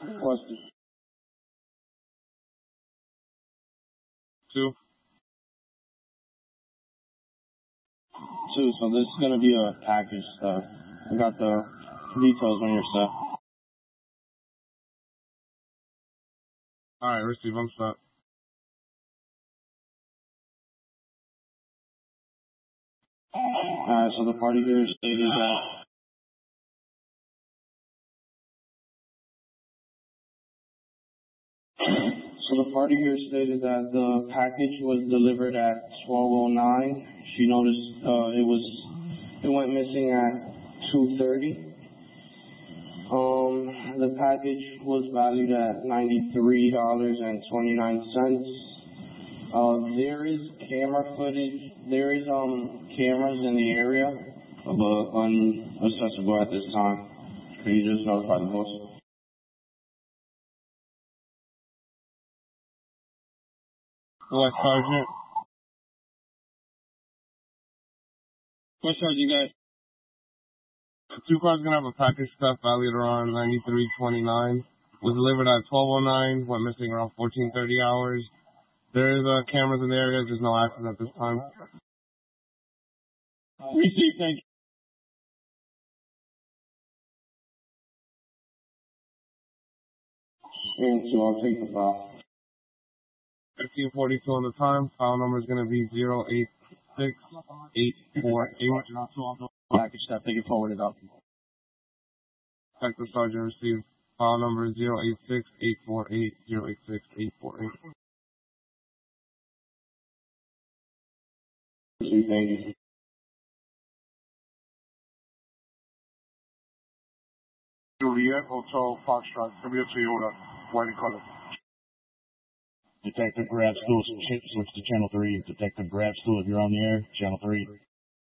Question. 2. 2, so this is going to be a package stuff. I got the details on your stuff. Alright, receive, I'm set. Alright, so the party here stated that the package was delivered at 12:09. She noticed it went missing at 2:30. The package was valued at $93.29. There is camera footage. There is cameras in the area, but unaccessible at this time. Can you just notify the boss? What, Sergeant? What charge you got? 2 cars gonna have a package stuff valued around $93.29. Was delivered at 12:09. Went missing around 14:30 hours. There's cameras in the area. There's no access at this time. Receive, thank you. And so I'll take the file. 15:42 on the time. File number is gonna be 086848. Package stuff, they can forward it up. Detective Sergeant received. File number 086848 086848. Receive, thank you. Juliet, Hotel Foxtrot, Premier Toyota, white in color. Detective Grabstool, switch to Channel 3. Detective Grabstool, if you're on the air, Channel 3.